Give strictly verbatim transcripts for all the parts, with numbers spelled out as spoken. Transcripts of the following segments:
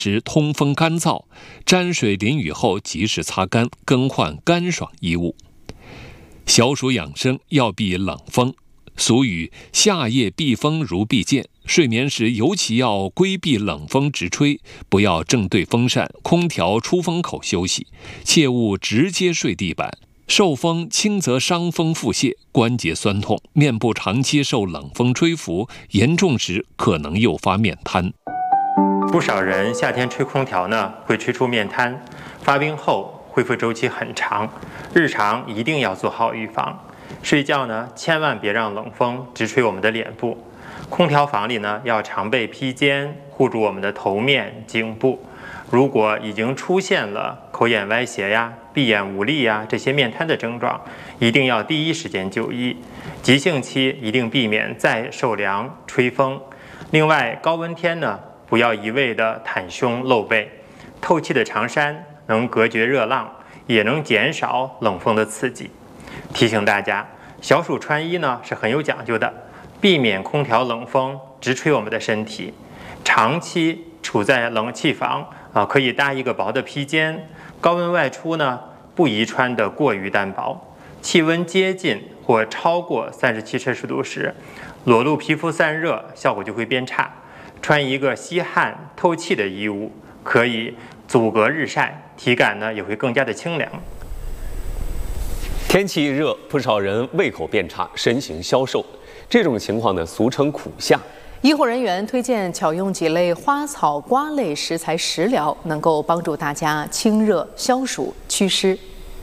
时通风干燥，沾水淋雨后及时擦干，更换干爽衣物。小暑养生要避冷风，俗语夏夜避风如避箭，睡眠时尤其要规避冷风直吹，不要正对风扇、空调出风口休息，切勿直接睡地板。受风轻则伤风腹泻、关节酸痛，面部长期受冷风吹拂，严重时可能诱发面瘫。 不少人夏天吹空调呢，会吹出面瘫，发病后恢复周期很长，日常一定要做好预防。睡觉呢，千万别让冷风直吹我们的脸部。空调房里呢，要常备披肩，护住我们的头面、颈部。如果已经出现了口眼歪斜呀、闭眼无力呀这些面瘫的症状，一定要第一时间就医。急性期一定避免再受凉、吹风。另外，高温天呢，不要一味的袒胸露背。透气的长衫能隔绝热浪，也能减少冷风的刺激。提醒大家，小暑穿衣呢是很有讲究的，避免空调冷风直吹我们的身体。长期处在冷气房啊，可以搭一个薄的披肩。高温外出呢，不宜穿得过于单薄。气温接近或超过三十七摄氏度时，裸露皮肤散热效果就会变差。穿一个吸汗透气的衣物，可以阻隔日晒，体感呢也会更加的清凉。 天气一热，不少人胃口变差，身形消瘦，这种情况呢俗称苦夏。 医护人员推荐巧用几类花草瓜类食材食疗，能够帮助大家清热消暑祛湿。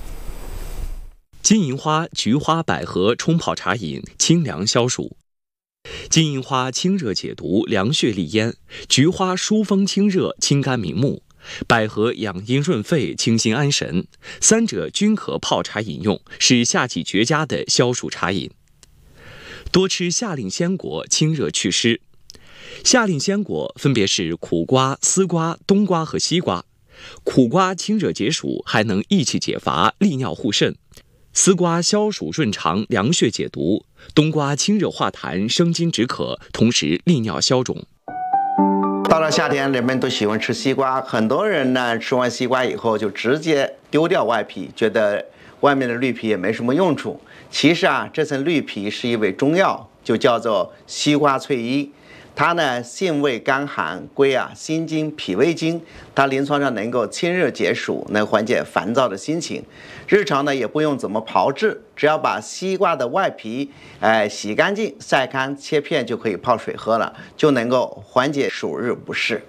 金银花、菊花、百合冲泡茶饮，清凉消暑。金银花清热解毒、凉血利咽，菊花疏风清热、清肝明目，百合养阴润肺、清心安神，三者均可泡茶饮用，是夏季绝佳的消暑茶饮。多吃夏令鲜果，清热祛湿。夏令鲜果分别是苦瓜、丝瓜、冬瓜和西瓜。苦瓜清热解暑，还能益气解乏、利尿护肾；丝瓜消暑润肠、凉血解毒；冬瓜清热化痰、生津止渴，同时利尿消肿。 到了夏天，人们都喜欢吃西瓜，很多人呢吃完西瓜以后就直接丢掉外皮，觉得外面的绿皮也没什么用处。其实啊，这层绿皮是一味中药，就叫做西瓜翠衣。它呢性味甘寒，归啊心经、脾胃经，它临床上能够清热解暑，能缓解烦躁的心情。日常呢也不用怎么炮制，只要把西瓜的外皮哎洗干净、晒干、切片就可以泡水喝了，就能够缓解暑日不适。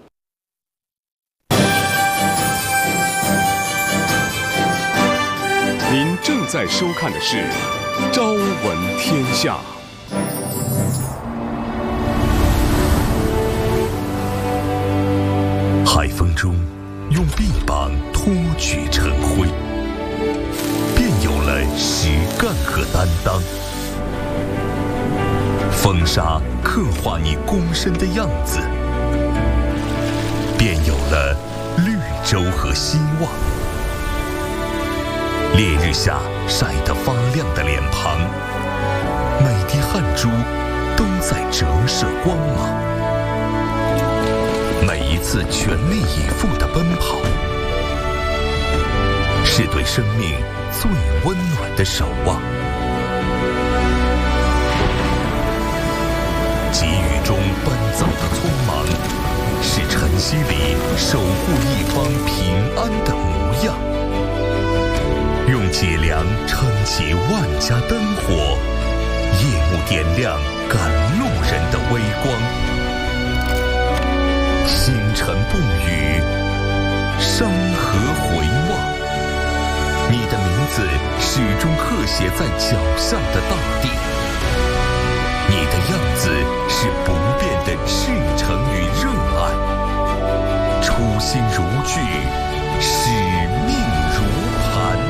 您正在收看的是《朝闻天下》。海风中，用臂膀托举晨晖，便有了实干和担当。风沙刻画你躬身的样子，便有了绿洲和希望。烈日下晒得发亮的脸庞，每滴汗珠都在折射光芒。每一次全力以赴的奔跑，是对生命最温暖的守望。急雨中奔走的匆忙，是晨曦里守护一方平安的模样。用脊梁撑起万家灯火，夜幕点亮赶路人的微光。星辰不语，山河回望，你的名字始终刻写在脚下的大地。你的样子是不变的赤诚与热爱，初心如炬，使命如磐。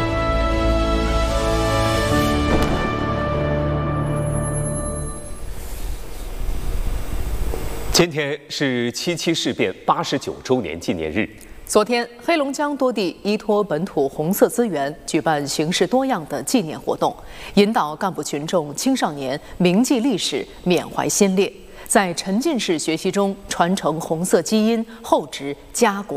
今天是七七事变八十九周年纪念日。 昨天，黑龙江多地依托本土红色资源，举办形式多样的纪念活动，引导干部群众、青少年铭记历史，缅怀先烈，在沉浸式学习中传承红色基因，厚植家国